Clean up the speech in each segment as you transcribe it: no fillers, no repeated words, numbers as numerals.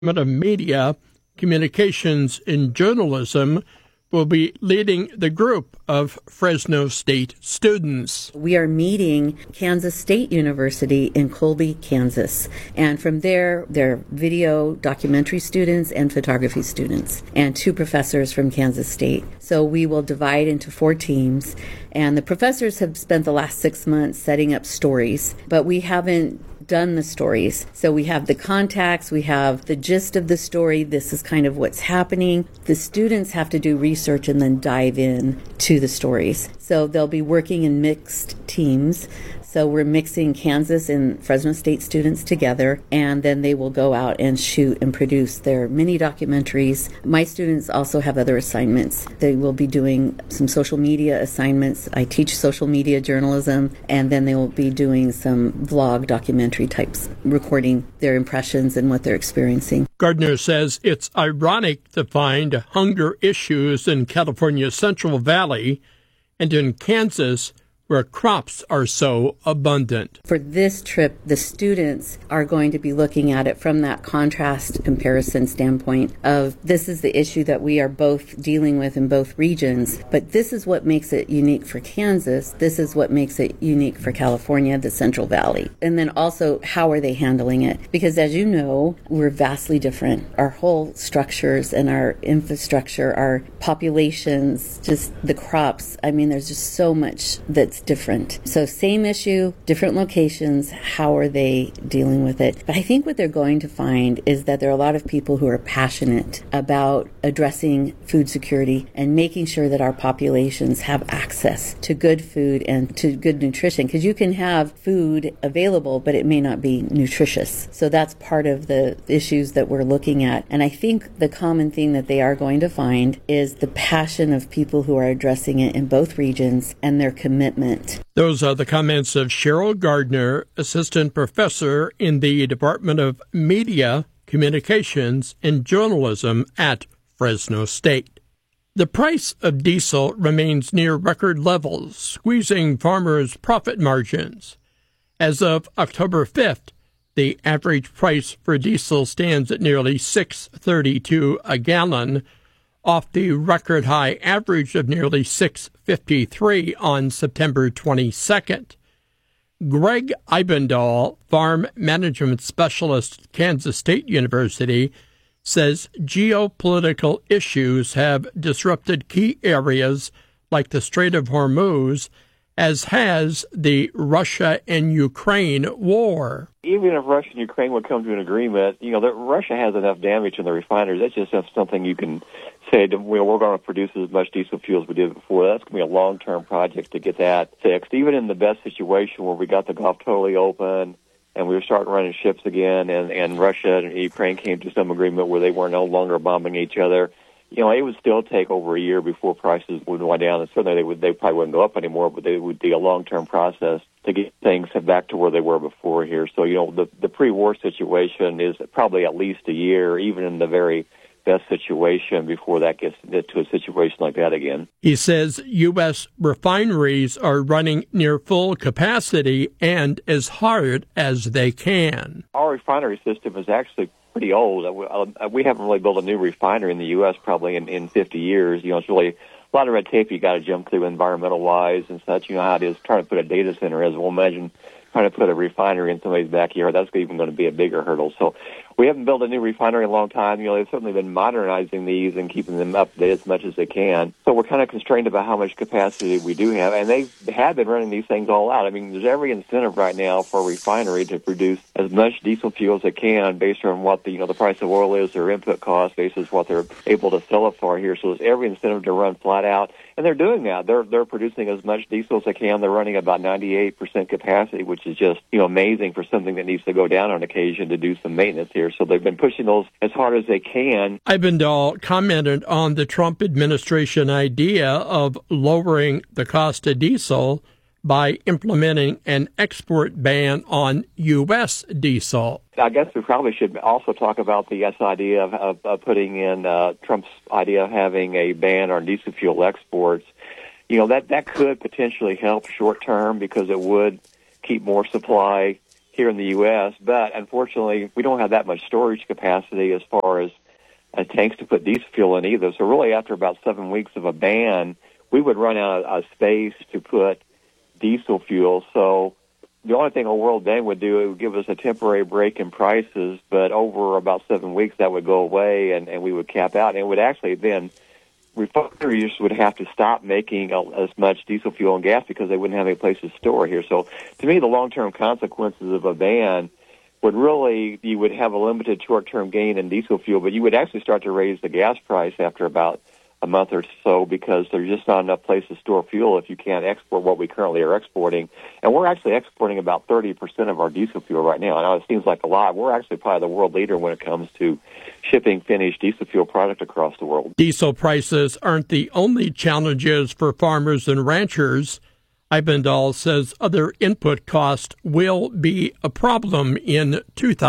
of Media, Communications, and Journalism will be leading the group of Fresno State students. We are meeting Kansas State University in Colby, Kansas. And from there, they're video documentary students and photography students, and 2 professors from Kansas State. So we will divide into 4 teams. And the professors have spent the last 6 months setting up stories, but we haven't done the stories. So we have the contacts, we have the gist of the story. This is kind of what's happening. The students have to do research and then dive in to the stories. So they'll be working in mixed teams. So we're mixing Kansas and Fresno State students together, and then they will go out and shoot and produce their mini documentaries. My students also have other assignments. They will be doing some social media assignments. I teach social media journalism, and then they will be doing some vlog documentary types, recording their impressions and what they're experiencing. Gardner says it's ironic to find hunger issues in California's Central Valley and in Kansas, where crops are so abundant. For this trip, the students are going to be looking at it from that contrast comparison standpoint of this is the issue that we are both dealing with in both regions, but this is what makes it unique for Kansas. This is what makes it unique for California, the Central Valley. And then also, how are they handling it? Because as you know, we're vastly different. Our whole structures and our infrastructure, our populations, just the crops, I mean, there's just so much that's different. So same issue, different locations, how are they dealing with it? But I think what they're going to find is that there are a lot of people who are passionate about addressing food security and making sure that our populations have access to good food and to good nutrition. Because you can have food available, but it may not be nutritious. So that's part of the issues that we're looking at. And I think the common thing that they are going to find is the passion of people who are addressing it in both regions and their commitment. Those are the comments of Cheryl Gardner, assistant professor in the Department of Media, Communications, and Journalism at Fresno State. The price of diesel remains near record levels, squeezing farmers' profit margins. As of October 5th, the average price for diesel stands at nearly $6.32 a gallon, off the record high average of nearly $6.53 on September 22nd. Greg Eibendahl, farm management specialist at Kansas State University, says geopolitical issues have disrupted key areas like the Strait of Hormuz, as has the Russia and Ukraine war. Even if Russia and Ukraine would come to an agreement, Russia has enough damage in the refineries. That's just not something you can say, we're going to produce as much diesel fuel as we did before. That's going to be a long-term project to get that fixed. Even in the best situation where we got the Gulf totally open and we were starting running ships again, and Russia and Ukraine came to some agreement where they were no longer bombing each other, it would still take over a year before prices would go down. And certainly they probably wouldn't go up anymore, but it would be a long-term process to get things back to where they were before here. So, the pre-war situation is probably at least a year, even in the very best situation, before that gets to a situation like that again. He says U.S. refineries are running near full capacity and as hard as they can. Our refinery system is actually pretty old. We haven't really built a new refinery in the U.S. probably in 50 years. It's really a lot of red tape you got to jump through environmental-wise and such. You know how it is trying to put a data center as well. Imagine trying to put a refinery in somebody's backyard. That's even going to be a bigger hurdle. So we haven't built a new refinery in a long time. They've certainly been modernizing these and keeping them up to date as much as they can. So we're kind of constrained about how much capacity we do have. And they have been running these things all out. I mean, there's every incentive right now for a refinery to produce as much diesel fuel as they can based on what the price of oil is, their input cost, basis what they're able to sell it for here. So there's every incentive to run flat out. And they're doing that. They're producing as much diesel as they can. They're running about 98% capacity, which is just, amazing for something that needs to go down on occasion to do some maintenance here. So they've been pushing those as hard as they can. Eibendahl commented on the Trump administration idea of lowering the cost of diesel by implementing an export ban on U.S. diesel. I guess we probably should also talk about the idea of putting in Trump's idea of having a ban on diesel fuel exports. That could potentially help short term because it would keep more supply here in the U.S., but unfortunately, we don't have that much storage capacity as far as tanks to put diesel fuel in either. So really, after about 7 weeks of a ban, we would run out of space to put diesel fuel. So the only thing a world ban would do, it would give us a temporary break in prices, but over about 7 weeks, that would go away, and we would cap out. And it would actually then, refineries would have to stop making as much diesel fuel and gas because they wouldn't have any place to store here. So to me, the long-term consequences of a ban would really, you would have a limited short-term gain in diesel fuel, but you would actually start to raise the gas price after about a month or so because there's just not enough place to store fuel if you can't export what we currently are exporting. And we're actually exporting about 30% of our diesel fuel right now. I know it seems like a lot. We're actually probably the world leader when it comes to shipping finished diesel fuel product across the world. Diesel prices aren't the only challenges for farmers and ranchers. Eibendahl says other input costs will be a problem in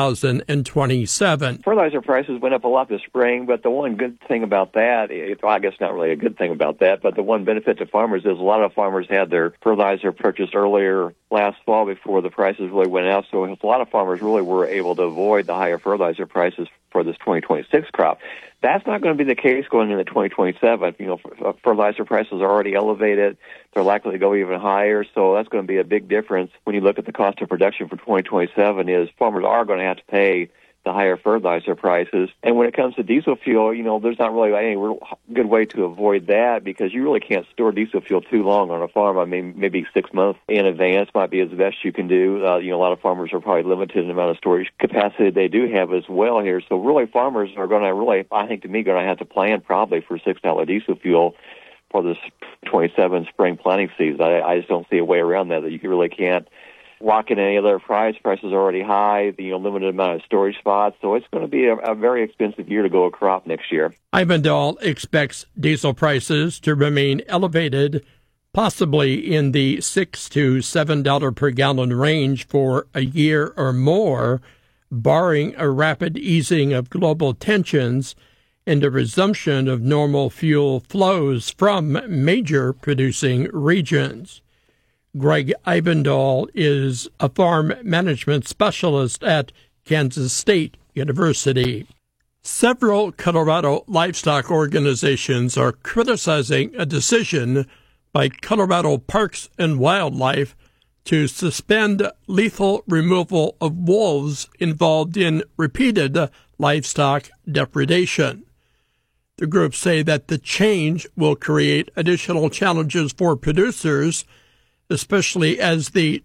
2027. Fertilizer prices went up a lot this spring, but the one good thing about that, well, I guess not really a good thing about that, but the one benefit to farmers is a lot of farmers had their fertilizer purchased earlier last fall before the prices really went up, so a lot of farmers really were able to avoid the higher fertilizer prices for this 2026 crop. That's not going to be the case going into 2027. You know, fertilizer prices are already elevated. They're likely to go even higher, so that's going to be a big difference when you look at the cost of production for 2027 is farmers are going to have to pay the higher fertilizer prices. And when it comes to diesel fuel, you know, there's not really any good way to avoid that because you really can't store diesel fuel too long on a farm. I mean, maybe 6 months in advance might be the best you can do. You know, a lot of farmers are probably limited in the amount of storage capacity they do have as well here. So really farmers are going to really, I think to me, going to have to plan probably for $6 diesel fuel for this 27 spring planting season. I just don't see a way around that you really can't lock in any other price. Prices are already high, limited amount of storage spots. So it's going to be a very expensive year to grow a crop next year. Eibendahl expects diesel prices to remain elevated, possibly in the $6 to $7 per gallon range for a year or more, barring a rapid easing of global tensions and a resumption of normal fuel flows from major producing regions. Greg Eibendahl is a farm management specialist at Kansas State University. Several Colorado livestock organizations are criticizing a decision by Colorado Parks and Wildlife to suspend lethal removal of wolves involved in repeated livestock depredation. The groups say that the change will create additional challenges for producers, especially as the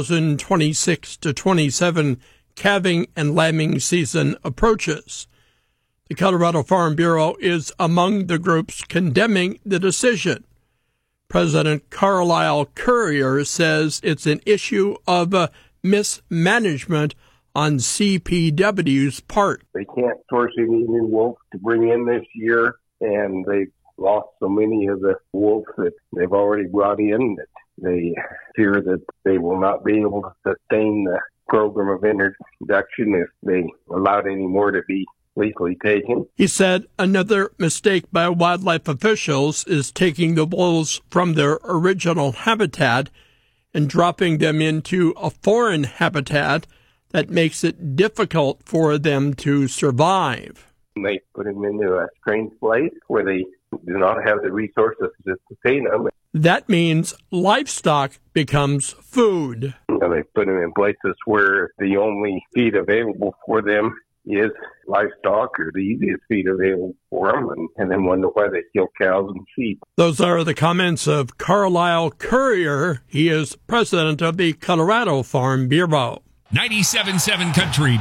2026 to 27 calving and lambing season approaches. The Colorado Farm Bureau is among the groups condemning the decision. President Carlisle Currier says it's an issue of mismanagement on CPW's part. They can't source any new wolves to bring in this year, and they've lost so many of the wolves that they've already brought in that they fear that they will not be able to sustain the program of introduction if they allowed any more to be legally taken. He said another mistake by wildlife officials is taking the wolves from their original habitat and dropping them into a foreign habitat that makes it difficult for them to survive. They put them into a strange place where they do not have the resources to sustain them. That means livestock becomes food. They put them in places where the only feed available for them is livestock, or the easiest feed available for them, and then wonder why they kill cows and sheep. Those are the comments of Carlisle Currier. He is president of the Colorado Farm Bureau. 97.7 Country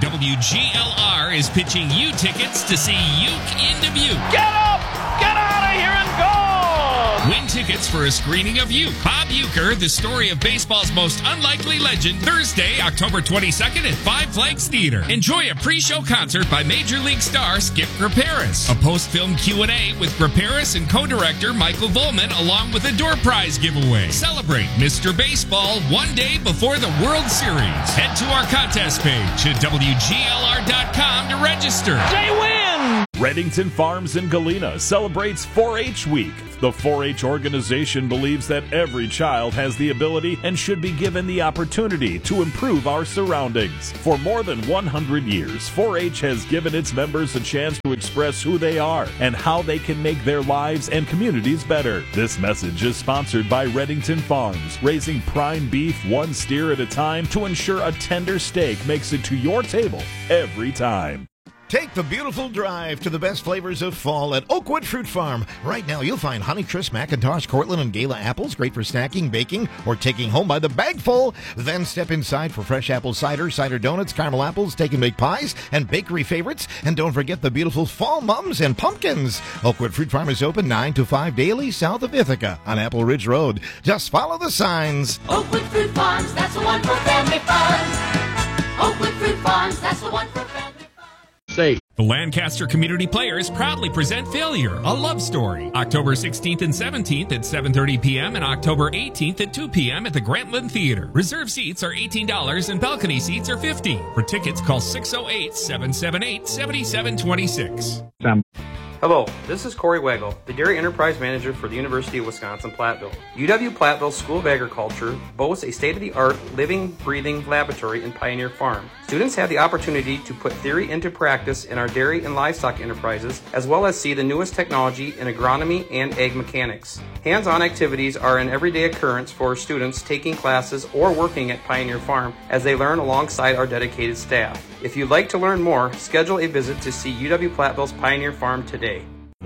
WGLR is pitching you tickets to see Uke in Dubuque. Get up! Get out of here and go! Win tickets for a screening of Uke. Bob Uecker, the story of baseball's most unlikely legend, Thursday, October 22nd at Five Flags Theater. Enjoy a pre-show concert by Major League star Skip Graperis. A post-film Q&A with Graperis and co-director Michael Volman, along with a door prize giveaway. Celebrate Mr. Baseball one day before the World Series. Head to our contest page at WGLR.com to register. They win! Redington Farms in Galena celebrates 4-H Week. The 4-H organization believes that every child has the ability and should be given the opportunity to improve our surroundings. For more than 100 years, 4-H has given its members a chance to express who they are and how they can make their lives and communities better. This message is sponsored by Redington Farms, raising prime beef one steer at a time to ensure a tender steak makes it to your table every time. Take the beautiful drive to the best flavors of fall at Oakwood Fruit Farm. Right now, you'll find Honeycrisp, McIntosh, Cortland, and Gala apples, great for snacking, baking, or taking home by the bagful. Then step inside for fresh apple cider, cider donuts, caramel apples, take and bake pies, and bakery favorites. And don't forget the beautiful fall mums and pumpkins. Oakwood Fruit Farm is open 9 to 5 daily south of Ithaca on Apple Ridge Road. Just follow the signs. Oakwood Fruit Farms, that's the one for family fun. Oakwood Fruit Farms, that's the one for family fun. Say. The Lancaster Community Players proudly present Failure, a Love Story, October 16th and 17th at 7:30 p.m. and October 18th at 2 p.m. at the Grantland Theater. Reserve seats are $18 and balcony seats are $50. For tickets, call 608-778-7726. Hello, this is Corey Waggle, the Dairy Enterprise Manager for the University of Wisconsin-Platteville. UW-Platteville School of Agriculture boasts a state-of-the-art living, breathing laboratory in Pioneer Farm. Students have the opportunity to put theory into practice in our dairy and livestock enterprises, as well as see the newest technology in agronomy and ag mechanics. Hands-on activities are an everyday occurrence for students taking classes or working at Pioneer Farm as they learn alongside our dedicated staff. If you'd like to learn more, schedule a visit to see UW-Platteville's Pioneer Farm today.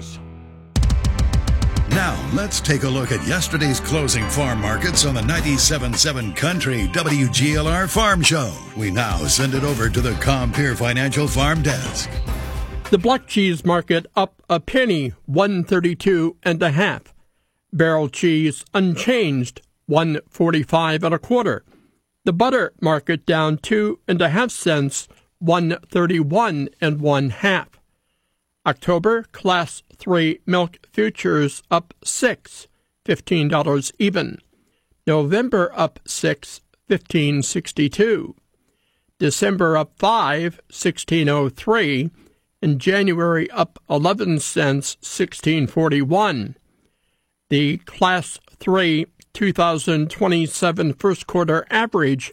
Now, let's take a look at yesterday's closing farm markets on the 97.7 Country WGLR Farm Show. We now send it over to the Compeer Financial Farm Desk. The block cheese market up a penny, 132.5. Barrel cheese unchanged, 145 1/4. The butter market down 2.5 cents, 131 1/2. October Class 3 milk futures up 6, $15 even. November up 6, $15.62. December up 5, $16.03. And January up 11 cents, $16.41. The Class 3 2027 first quarter average,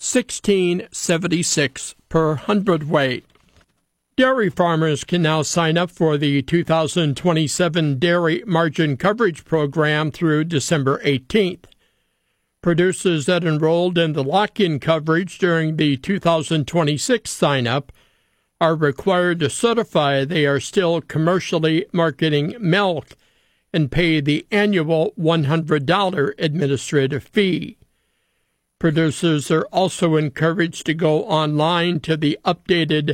16.76 per hundredweight. Dairy farmers can now sign up for the 2027 Dairy Margin Coverage Program through December 18th. Producers that enrolled in the lock-in coverage during the 2026 sign-up are required to certify they are still commercially marketing milk and pay the annual $100 administrative fee. Producers are also encouraged to go online to the updated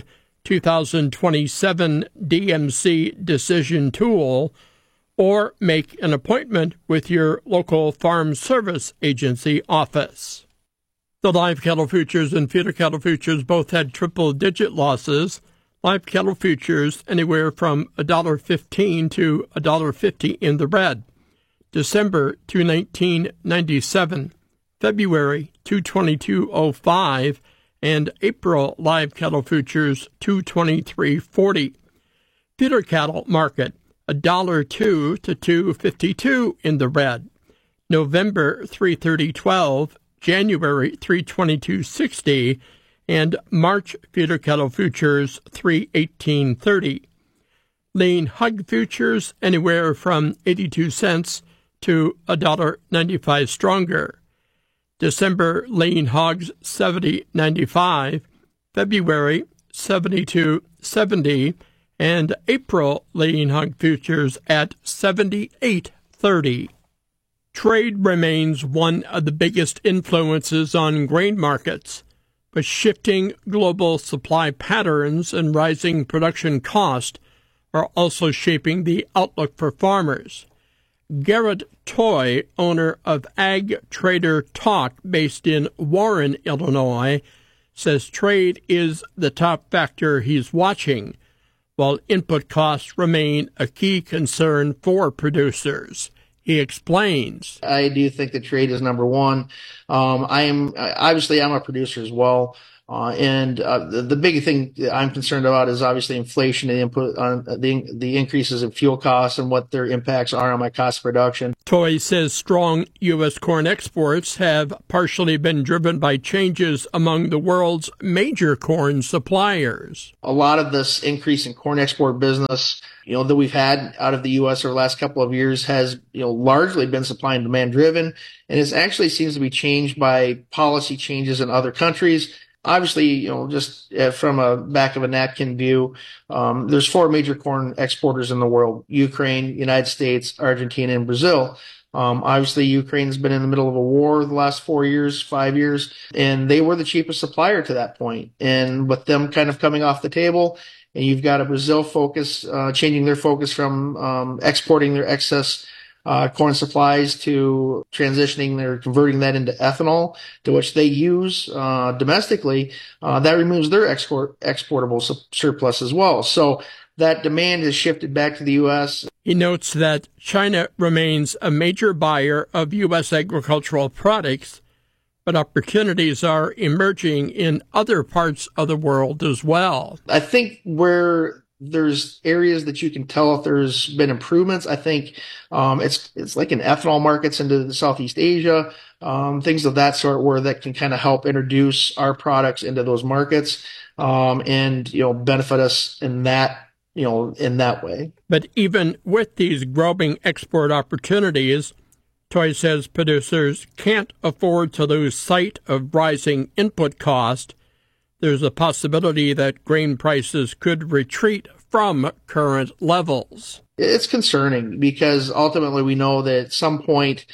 2027 DMC decision tool or make an appointment with your local farm service agency office. The live cattle futures and feeder cattle futures both had triple-digit losses. Live cattle futures anywhere from $1.15 to $1.50 in the red. December $219.97, February $222.05, and April live cattle futures $223.40. Feeder cattle market $1.02 to $2.52 in the red. November $330.12, January $322.60, and March feeder cattle futures $318.30. Lean hog futures anywhere from 82 cents to $1.95 stronger. December lean hogs $70.95, February $72.70, and April lean hog futures at $78.30. Trade remains one of the biggest influences on grain markets, but shifting global supply patterns and rising production costs are also shaping the outlook for farmers. Garrett Toy, owner of Ag Trader Talk based in Warren, Illinois, says trade is the top factor he's watching, while input costs remain a key concern for producers. He explains. I do think that trade is number one. I'm a producer as well. The big thing that I'm concerned about is obviously inflation and input on the increases in fuel costs and what their impacts are on my cost of production. Toy says strong U.S. corn exports have partially been driven by changes among the world's major corn suppliers. A lot of this increase in corn export business, that we've had out of the U.S. over the last couple of years has, largely been supply and demand driven, and it actually seems to be changed by policy changes in other countries. Obviously, just from a back of a napkin view, there's 4 major corn exporters in the world: Ukraine, United States, Argentina, and Brazil. Obviously, Ukraine's been in the middle of a war the last 5 years, and they were the cheapest supplier to that point. And with them kind of coming off the table, and you've got a Brazil changing their focus from exporting their excess corn supplies to converting that into ethanol, to which they use domestically, that removes their exportable surplus as well. So that demand has shifted back to the U.S. He notes that China remains a major buyer of U.S. agricultural products, but opportunities are emerging in other parts of the world as well. I think where there's areas that you can tell if there's been improvements. I think it's like in ethanol markets into Southeast Asia, things of that sort, where that can kind of help introduce our products into those markets and benefit us in that way. But even with these growing export opportunities, Toy says producers can't afford to lose sight of rising input cost. There's a possibility that grain prices could retreat from current levels. It's concerning because ultimately we know that at some point,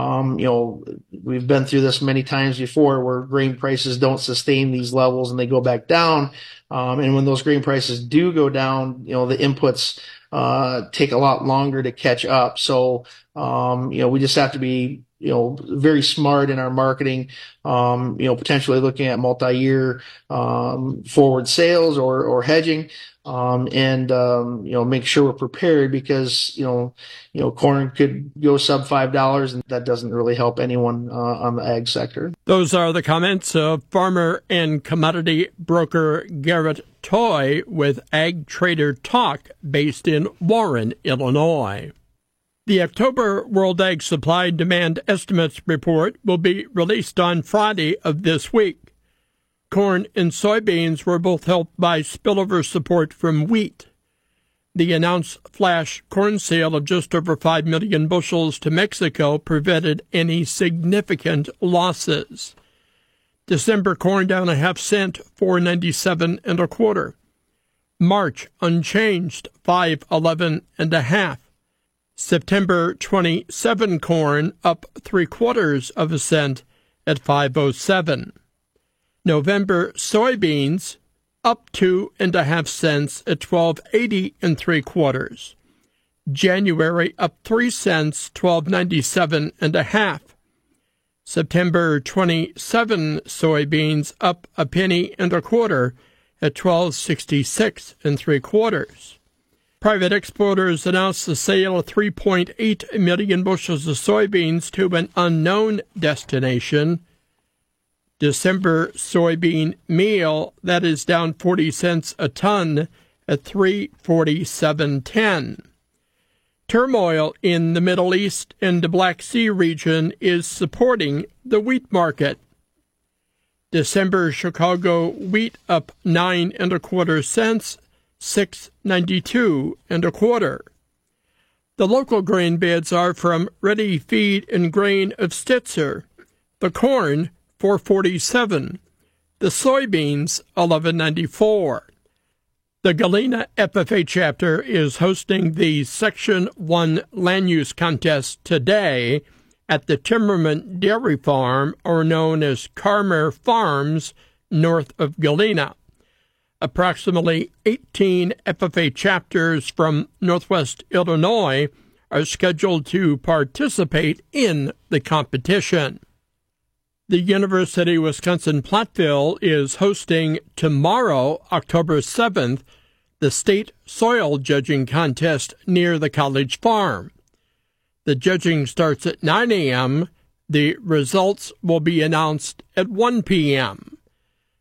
we've been through this many times before where grain prices don't sustain these levels and they go back down. And when those grain prices do go down, the inputs take a lot longer to catch up. So, we just have to be very smart in our marketing, potentially looking at multi-year forward sales or hedging, and make sure we're prepared because, corn could go sub $5 and that doesn't really help anyone on the ag sector. Those are the comments of farmer and commodity broker Garrett Toy with Ag Trader Talk based in Warren, Illinois. The October World Ag Supply Demand Estimates report will be released on Friday of this week. Corn and soybeans were both helped by spillover support from wheat. The announced flash corn sale of just over 5 million bushels to Mexico prevented any significant losses. December corn down 1/2 cent, $4.97 1/4. March unchanged, $5.11 1/2. September 27 corn up 3/4 cent at $5.07. November soybeans up 2.5 cents at $12.80 3/4. January up 3 cents, $12.97 1/2. September 27 soybeans up a penny and 1/4 at $12.66 3/4. Private exporters announced the sale of 3.8 million bushels of soybeans to an unknown destination. December soybean meal, that is down 40 cents a ton at $3.4710. Turmoil in the Middle East and the Black Sea region is supporting the wheat market. December Chicago wheat up 9.25 cents, $6.92 1/4. The local grain bids are from Ready Feed and Grain of Stitzer. The corn, $4.47. The soybeans, $11.94. The Galena FFA chapter is hosting the Section 1 land use contest today at the Timmerman Dairy Farm, or known as Carmer Farms, north of Galena. Approximately 18 FFA chapters from Northwest Illinois are scheduled to participate in the competition. The University of Wisconsin-Platteville is hosting tomorrow, October 7th, the state soil judging contest near the college farm. The judging starts at 9 a.m. The results will be announced at 1 p.m.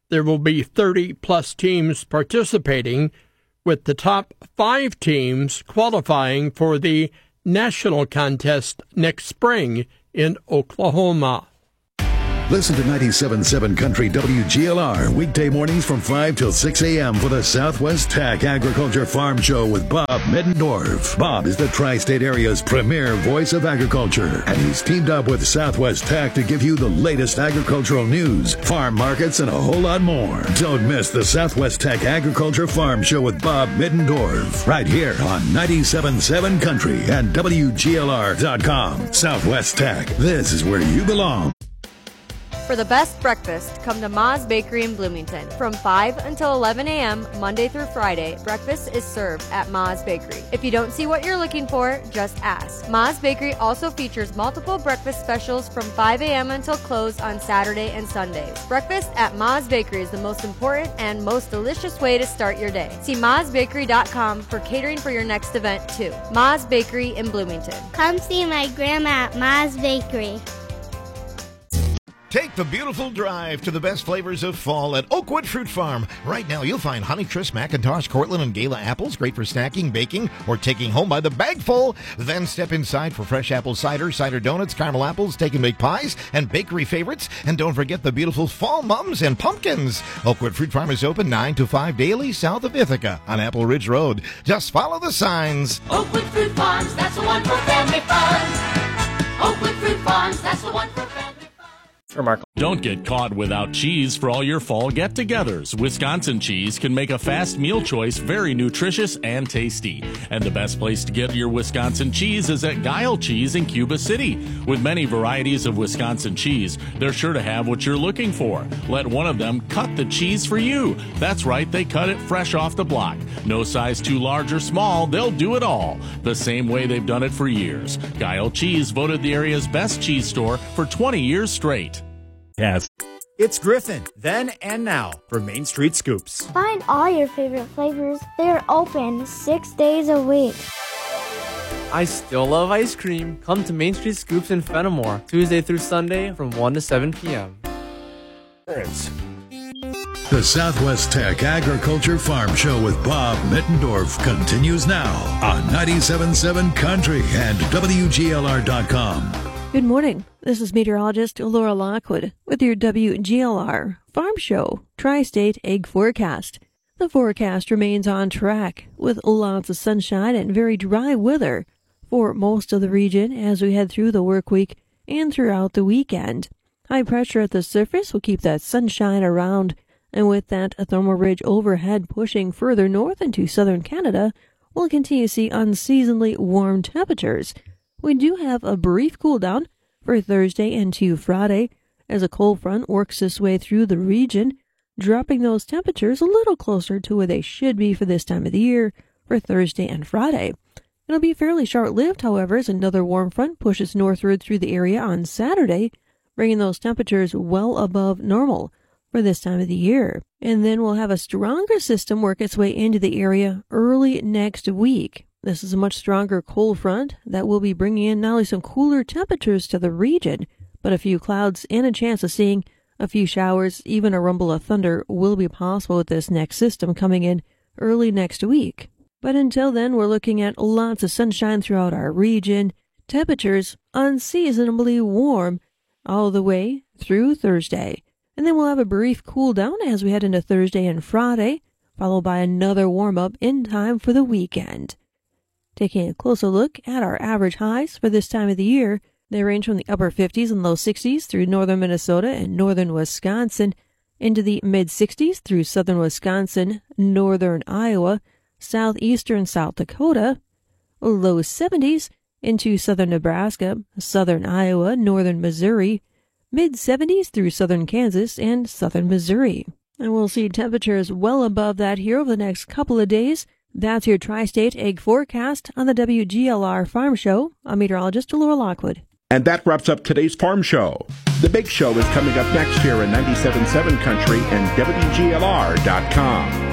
There will be 30-plus teams participating, with the top 5 teams qualifying for the national contest next spring in Oklahoma. Listen to 97.7 Country WGLR weekday mornings from 5 till 6 a.m. for the Southwest Tech Agriculture Farm Show with Bob Middendorf. Bob is the tri-state area's premier voice of agriculture, and he's teamed up with Southwest Tech to give you the latest agricultural news, farm markets, and a whole lot more. Don't miss the Southwest Tech Agriculture Farm Show with Bob Middendorf right here on 97.7 Country and WGLR.com. Southwest Tech, this is where you belong. For the best breakfast, come to Ma's Bakery in Bloomington. From 5 until 11 a.m., Monday through Friday, breakfast is served at Ma's Bakery. If you don't see what you're looking for, just ask. Ma's Bakery also features multiple breakfast specials from 5 a.m. until close on Saturday and Sundays. Breakfast at Ma's Bakery is the most important and most delicious way to start your day. See Ma'sBakery.com for catering for your next event, too. Ma's Bakery in Bloomington. Come see my grandma at Ma's Bakery. Take the beautiful drive to the best flavors of fall at Oakwood Fruit Farm. Right now, you'll find Honeycrisp, Macintosh, Cortland, and Gala apples, great for snacking, baking, or taking home by the bagful. Then step inside for fresh apple cider, cider donuts, caramel apples, take and bake pies, and bakery favorites. And don't forget the beautiful fall mums and pumpkins. Oakwood Fruit Farm is open 9 to 5 daily south of Ithaca on Apple Ridge Road. Just follow the signs. Oakwood Fruit Farms, that's the one for family fun. Oakwood Fruit Farms, that's the one for family fun. Don't get caught without cheese for all your fall get-togethers. Wisconsin cheese can make a fast meal choice very nutritious and tasty. And the best place to get your Wisconsin cheese is at Guile Cheese in Cuba City. With many varieties of Wisconsin cheese, they're sure to have what you're looking for. Let one of them cut the cheese for you. That's right, they cut it fresh off the block. No size too large or small, they'll do it all. The same way they've done it for years. Guile Cheese voted the area's best cheese store for 20 years straight. Yes. It's Griffin, then and now, for Main Street Scoops. Find all your favorite flavors. They're open 6 days a week. I still love ice cream. Come to Main Street Scoops in Fenimore, Tuesday through Sunday from 1 to 7 p.m. The Southwest Tech Agriculture Farm Show with Bob Middendorf continues now on 97.7 Country and WGLR.com. Good morning. This is meteorologist Laura Lockwood with your WGLR Farm Show Tri-State Egg Forecast. The forecast remains on track with lots of sunshine and very dry weather for most of the region as we head through the work week and throughout the weekend. High pressure at the surface will keep that sunshine around, and with that, a thermal ridge overhead pushing further north into southern Canada, we'll continue to see unseasonably warm temperatures. We do have a brief cool down for Thursday into Friday as a cold front works its way through the region, dropping those temperatures a little closer to where they should be for this time of the year for Thursday and Friday. It'll be fairly short-lived, however, as another warm front pushes northward through the area on Saturday, bringing those temperatures well above normal for this time of the year. And then we'll have a stronger system work its way into the area early next week. This is a much stronger cold front that will be bringing in not only some cooler temperatures to the region, but a few clouds and a chance of seeing a few showers, even a rumble of thunder will be possible with this next system coming in early next week. But until then, we're looking at lots of sunshine throughout our region, temperatures unseasonably warm all the way through Thursday. And then we'll have a brief cool down as we head into Thursday and Friday, followed by another warm up in time for the weekend. Taking a closer look at our average highs for this time of the year, they range from the upper 50s and low 60s through northern Minnesota and northern Wisconsin, into the mid-60s through southern Wisconsin, northern Iowa, southeastern South Dakota, low 70s into southern Nebraska, southern Iowa, northern Missouri, mid-70s through southern Kansas and southern Missouri. And we'll see temperatures well above that here over the next couple of days. That's your Tri-State Egg Forecast on the WGLR Farm Show. I'm meteorologist Laura Lockwood. And that wraps up today's Farm Show. The big show is coming up next here in 97.7 Country and WGLR.com.